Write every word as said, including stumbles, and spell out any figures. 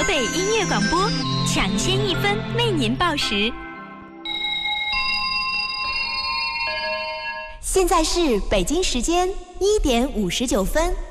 河北音乐广播，抢先一分为您报时。 现在是北京时间一点五十九分。